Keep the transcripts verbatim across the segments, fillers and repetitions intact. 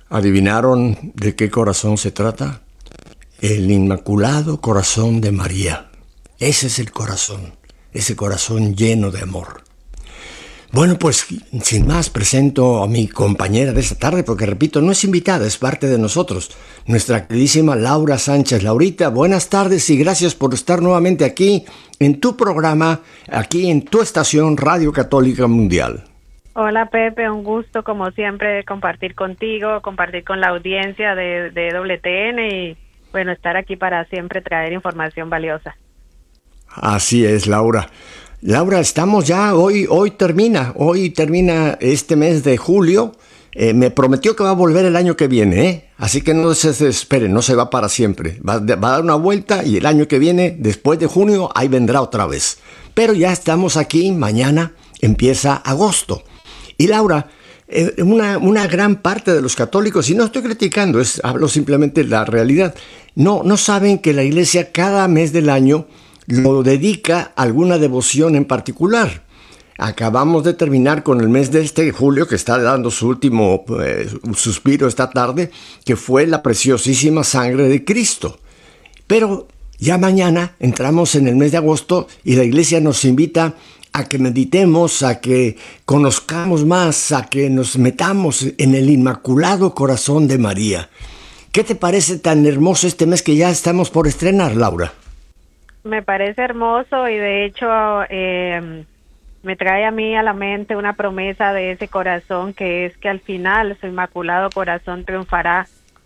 ¿Adivinaron de qué corazón se trata? El Inmaculado Corazón de María. Ese es el corazón, ese corazón lleno de amor. Bueno, pues sin más presento a mi compañera de esta tarde, porque repito, no es invitada, es parte de nosotros, nuestra queridísima Laura Sánchez. Laurita, buenas tardes y gracias por estar nuevamente aquí en tu programa, aquí en tu estación Radio Católica Mundial. Hola Pepe, un gusto como siempre compartir contigo, compartir con la audiencia de, de W T N y bueno, estar aquí para siempre traer información valiosa. Así es, Laura. Laura, estamos ya, hoy, hoy termina, hoy termina este mes de julio. Eh, me prometió que va a volver el año que viene, ¿eh? Así que no se desesperen, no se va para siempre. Va, va a dar una vuelta y el año que viene, después de junio, ahí vendrá otra vez. Pero ya estamos aquí, mañana empieza agosto. Y Laura, eh, una, una gran parte de los católicos, y no estoy criticando, es, hablo simplemente de la realidad, no, no saben que la iglesia cada mes del año lo dedica a alguna devoción en particular. Acabamos de terminar con el mes de este julio, que está dando su último eh, suspiro esta tarde, que fue la preciosísima sangre de Cristo. Pero ya mañana entramos en el mes de agosto y la iglesia nos invita a que meditemos, a que conozcamos más, a que nos metamos en el Inmaculado Corazón de María. ¿Qué te parece tan hermoso este mes que ya estamos por estrenar, Laura? Me parece hermoso y de hecho eh, me trae a mí a la mente una promesa de ese corazón, que es que al final su Inmaculado Corazón triunfará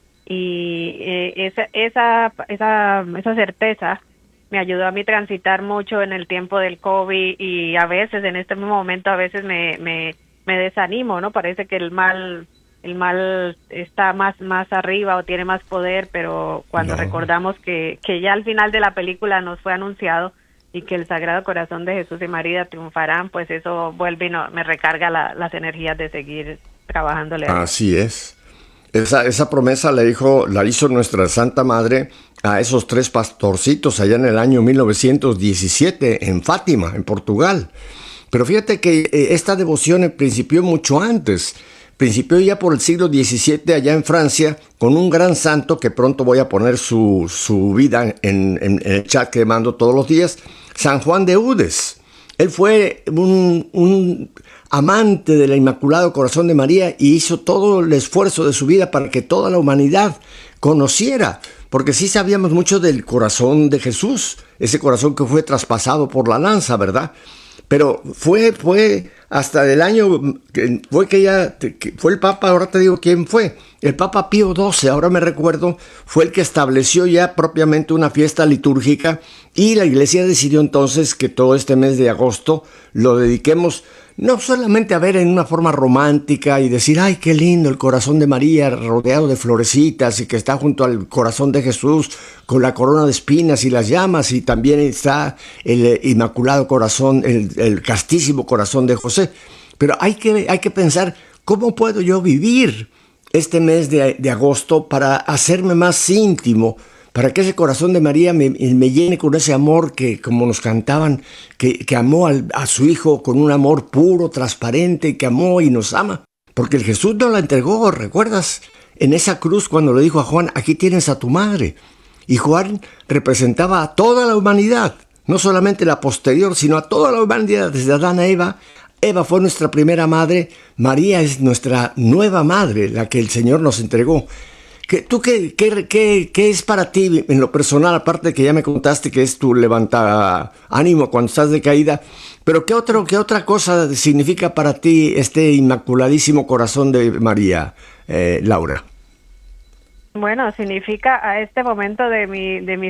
y eh, esa, esa, esa, esa certeza me ayudó a mí transitar mucho en el tiempo del COVID y a veces en este momento a veces me, me, me desanimo, ¿no? Parece que el mal el mal está más más arriba o tiene más poder, pero cuando no. recordamos que, que ya al final de la película nos fue anunciado y que el Sagrado Corazón de Jesús y María triunfarán, pues eso vuelve y no, me recarga la, las energías de seguir trabajándole. Así es. Esa, esa promesa la hizo, la hizo nuestra Santa Madre a esos tres pastorcitos allá en el año mil novecientos diecisiete en Fátima, en Portugal. Pero fíjate que eh, esta devoción principió mucho antes. Principió ya por el siglo diecisiete allá en Francia con un gran santo que pronto voy a poner su, su vida en, en, en el chat que mando todos los días, San Juan de Eudes. Él fue un, un amante del Inmaculado Corazón de María y hizo todo el esfuerzo de su vida para que toda la humanidad conociera, porque sí sabíamos mucho del corazón de Jesús, ese corazón que fue traspasado por la lanza, ¿verdad? Pero fue, fue hasta el año, fue que ya, que fue el Papa, ahora te digo quién fue, el Papa Pío doce, ahora me recuerdo, fue el que estableció ya propiamente una fiesta litúrgica y la iglesia decidió entonces que todo este mes de agosto lo dediquemos no solamente a ver en una forma romántica y decir, ay, qué lindo el corazón de María rodeado de florecitas y que está junto al corazón de Jesús con la corona de espinas y las llamas y también está el Inmaculado Corazón, el, el castísimo corazón de José. Pero hay que, hay que pensar, ¿cómo puedo yo vivir este mes de, de agosto para hacerme más íntimo? Para que ese corazón de María me, me llene con ese amor que, como nos cantaban, que, que amó al, a su Hijo con un amor puro, transparente, que amó y nos ama. Porque el Jesús nos la entregó, ¿recuerdas? En esa cruz cuando le dijo a Juan, aquí tienes a tu madre. Y Juan representaba a toda la humanidad, no solamente la posterior, sino a toda la humanidad, desde Adán a Eva. Eva fue nuestra primera madre, María es nuestra nueva madre, la que el Señor nos entregó. ¿Qué, ¿Tú qué, qué, qué, qué es para ti en lo personal, aparte de que ya me contaste que es tu levanta ánimo cuando estás de caída, pero qué, otro, qué otra cosa significa para ti este Inmaculadísimo Corazón de María, eh, Laura? Bueno, significa a este momento de mi de mi